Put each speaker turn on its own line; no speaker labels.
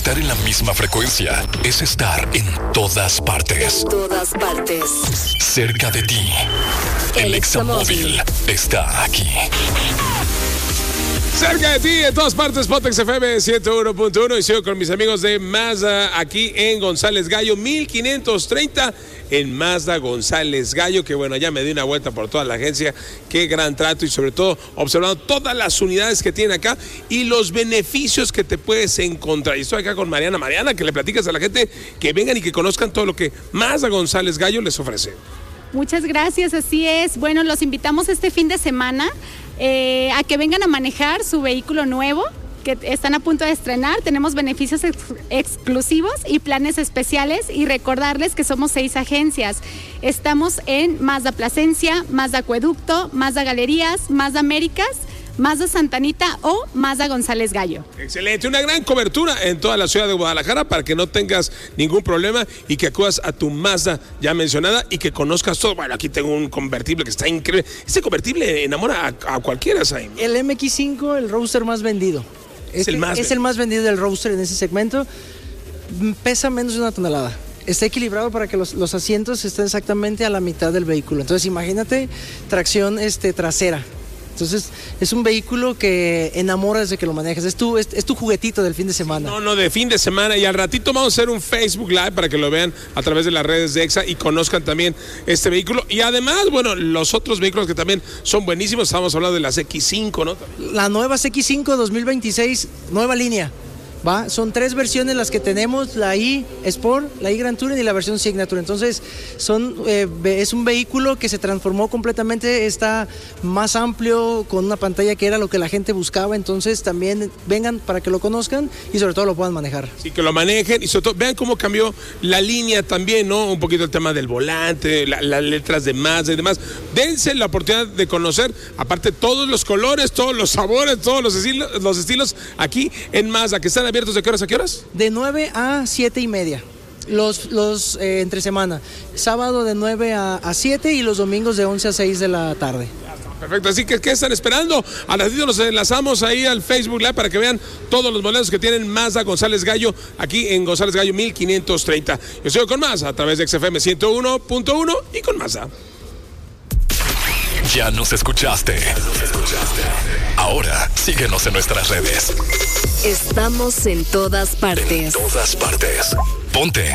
Estar en la misma frecuencia es estar en todas partes.
En todas partes.
Cerca de ti. El Examóvil está aquí.
Cerca de ti, en todas partes, Pontex FM 101.1. Y sigo con mis amigos de Mazda aquí en González Gallo, 1530 en Mazda González Gallo, que bueno, ya me di una vuelta por toda la agencia. Qué gran trato y sobre todo observando todas las unidades que tienen acá y los beneficios que te puedes encontrar. Y estoy acá con Mariana. Mariana, que le platicas a la gente que vengan y que conozcan todo lo que Mazda González Gallo les ofrece.
Muchas gracias, así es. Bueno, los invitamos este fin de semana a que vengan a manejar su vehículo nuevo que están a punto de estrenar. Tenemos beneficios exclusivos y planes especiales, y recordarles que somos 6 agencias. Estamos en Mazda Plasencia, Mazda Acueducto, Mazda Galerías, Mazda Américas, Mazda Santa Anita o Mazda González Gallo.
Excelente, una gran cobertura en toda la ciudad de Guadalajara para que no tengas ningún problema y que acudas a tu Mazda ya mencionada y que conozcas todo. Bueno, aquí tengo un convertible que está increíble. Este convertible enamora a cualquiera, Saim.
El MX5, el Roadster más vendido. Es el más vendido del Roadster en ese segmento. Pesa menos de 1 tonelada. Está equilibrado para que los asientos estén exactamente a la mitad del vehículo. Entonces imagínate tracción trasera. Entonces, es un vehículo que enamora desde que lo manejas. Es tu juguetito del fin de semana.
No, de fin de semana. Y al ratito vamos a hacer un Facebook Live para que lo vean a través de las redes de EXA y conozcan también este vehículo. Y además, bueno, los otros vehículos que también son buenísimos. Estamos hablando de las X5, ¿no?
La nueva X5 2026, nueva línea. ¿Va? Son 3 versiones las que tenemos, la i Sport, la i Grand Touring y la versión Signature. Entonces es un vehículo que se transformó completamente, está más amplio, con una pantalla que era lo que la gente buscaba. Entonces también vengan para que lo conozcan y sobre todo lo puedan manejar.
Sí, que lo manejen y sobre todo vean cómo cambió la línea también, ¿no? Un poquito el tema del volante, las letras de Mazda y demás. Dense la oportunidad de conocer, aparte, todos los colores, todos los sabores, todos los estilos aquí en Mazda, que están abiertos ¿de qué horas a qué horas?
De 9 a 7:30. Los entre semana. Sábado de 9 a 7 y los domingos de 11 a 6 de la tarde.
Perfecto, así que ¿qué están esperando? A ratito nos enlazamos ahí al Facebook Live para que vean todos los modelos que tienen Mazda González Gallo, aquí en González Gallo 1530. Yo sigo con más a través de XFM 101.1 y con Mazda.
Ya nos escuchaste. Ahora síguenos en nuestras redes.
Estamos en todas partes.
En todas partes. Ponte